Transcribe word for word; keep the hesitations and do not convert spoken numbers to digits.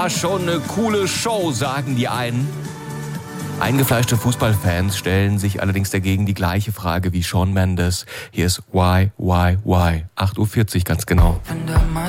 war schon eine coole Show, sagen die einen. Eingefleischte Fußballfans stellen sich allerdings dagegen die gleiche Frage wie Shawn Mendes. Hier ist Why, Why, Why. acht Uhr vierzig ganz genau.